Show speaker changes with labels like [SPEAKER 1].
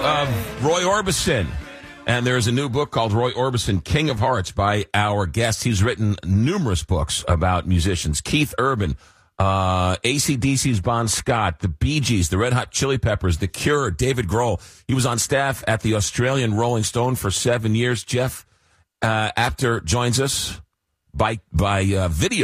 [SPEAKER 1] of Roy Orbison. And there's a new book called Roy Orbison, King of Hearts, by our guest. He's written numerous books about musicians. Keith Urban, AC/DC's Bon Scott, the Bee Gees, the Red Hot Chili Peppers, The Cure, David Grohl. He was on staff at the Australian Rolling Stone for 7 years. Jeff Apter joins us by video.